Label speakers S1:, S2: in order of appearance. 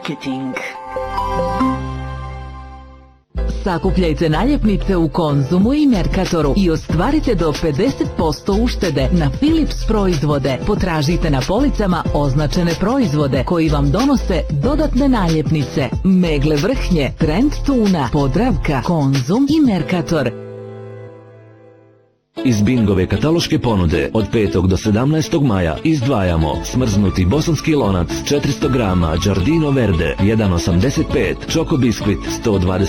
S1: marketing.
S2: Sakupljajte naljepnice u Konzumu i Mercatoru i ostvarite do 50% uštede na Philips proizvode. Potražite na policama označene proizvode koji vam donose dodatne naljepnice. Megle vrhnje, Trend tuna, Podravka, Konzum i Mercator.
S3: Iz Bingove kataloške ponude od 5. do 17. maja izdvajamo smrznuti bosanski lonac 400 grama Giardino Verde 1,85, Čoko biskvit 120